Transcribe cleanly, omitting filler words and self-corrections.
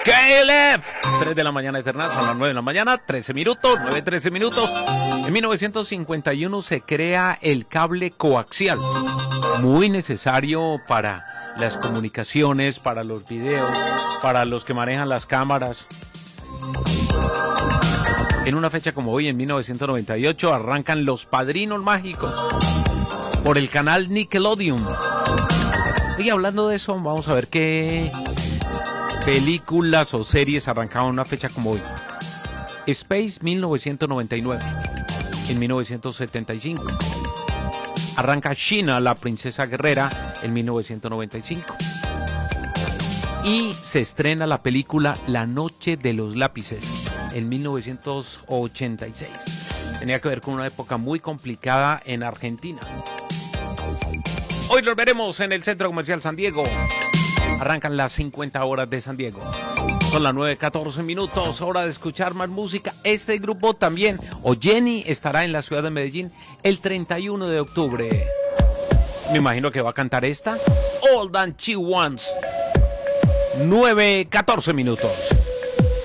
Caleb. 3 de la mañana eterna, son las 9 de la mañana, 13 minutos, 9:13 minutos. En 1951 se crea el cable coaxial, muy necesario para las comunicaciones, para los videos, para los que manejan las cámaras. En una fecha como hoy, en 1998, arrancan Los Padrinos Mágicos por el canal Nickelodeon. Y hablando de eso, vamos a ver qué películas o series arrancaban una fecha como hoy. Space, 1999. En 1975. Arranca Sheena, la princesa guerrera, en 1995. Y se estrena la película La Noche de los Lápices, en 1986. Tenía que ver con una época muy complicada en Argentina. Hoy los veremos en el Centro Comercial San Diego. Arrancan las 50 horas de San Diego. Son las 9:14 minutos, hora de escuchar más música. Este grupo también, o Jenny, estará en la ciudad de Medellín el 31 de octubre. Me imagino que va a cantar esta, All That She Wants. 9:14 minutos.